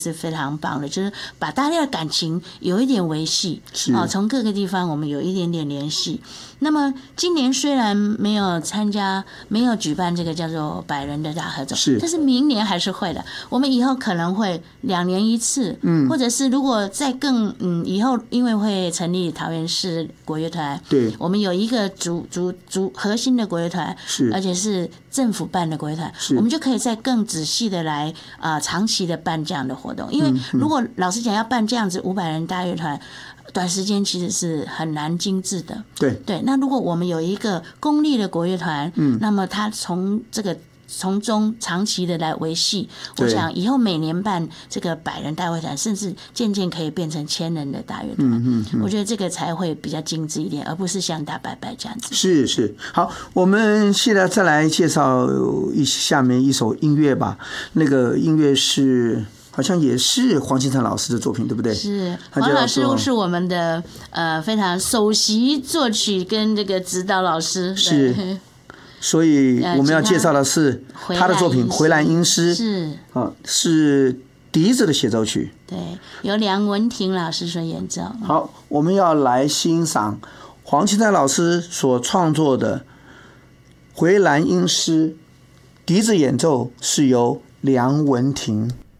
是非常棒的，就是把大家的感情有一点维系，从各个地方我们有一点点联系。那么今年虽然没有举办这个叫做百人的大合奏，但是明年还是会的。我们以后可能会2年1次，或者是如果再更以后因为会成立桃园市国乐团，对，我们有一个主核心的国乐团，而且是政府办的国乐团，我们就可以再更仔细的来长期的办这样的活动。因为如果老实讲要办这样子500人大乐团，短时间其实是很难精致的。对，那如果我们有一个公立的国乐团，那么它从中长期的来维系，我想以后每年办这个100人大乐团，甚至渐渐可以变成1000人的大乐团。我觉得这个才会比较精致一点，而不是像大拜拜这样子。 是，好，我们现在再来介绍下面一首音乐吧。那个音乐是好像也是黄金城老师的作品，对不对？ 是，黄老师是我们的非常首席作曲跟这个指导老师。 是。所以我们要介绍的是他的作品《回蓝阴诗》，是笛子的协奏曲， 对，由梁文婷老师所演奏。 好，我们要来欣赏黄金城老师所创作的《回蓝阴诗》，笛子演奏是由梁文婷。